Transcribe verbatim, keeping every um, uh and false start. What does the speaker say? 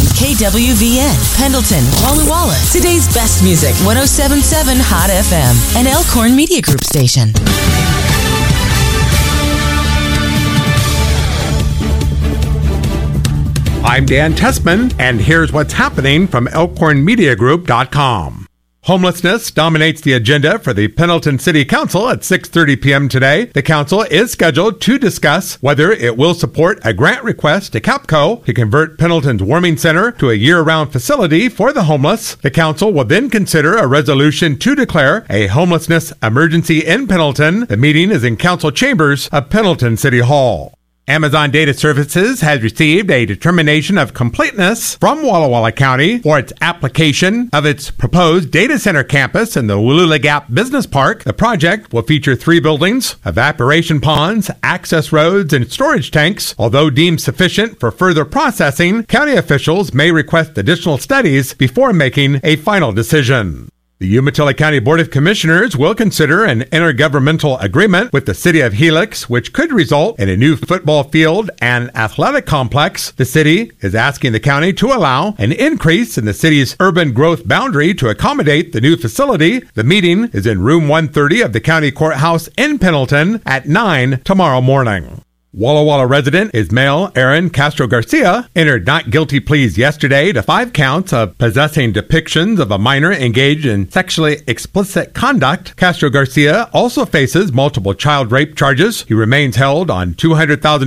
K W V N, Pendleton, Walla Walla. Today's best music, one oh seven point seven Hot F M, an Elkhorn Media Group station. I'm Dan Tessman, and here's what's happening from Elkhorn Media Group dot com. Homelessness dominates the agenda for the Pendleton City Council at six thirty p.m. today. The council is scheduled to discuss whether it will support a grant request to Capco to convert Pendleton's warming center to a year-round facility for the homeless. The council will then consider a resolution to declare a homelessness emergency in Pendleton. The meeting is in council chambers of Pendleton City Hall. Amazon Data Services has received a determination of completeness from Walla Walla County for its application of its proposed data center campus in the Wallula Gap Business Park. The project will feature three buildings, evaporation ponds, access roads, and storage tanks. Although deemed sufficient for further processing, county officials may request additional studies before making a final decision. The Umatilla County Board of Commissioners will consider an intergovernmental agreement with the city of Helix, which could result in a new football field and athletic complex. The city is asking the county to allow an increase in the city's urban growth boundary to accommodate the new facility. The meeting is in room one thirty of the county courthouse in Pendleton at nine tomorrow morning. Walla Walla resident Ismael Aaron Castro Garcia entered not guilty pleas yesterday to five counts of possessing depictions of a minor engaged in sexually explicit conduct. Castro Garcia also faces multiple child rape charges. He remains held on two hundred thousand dollars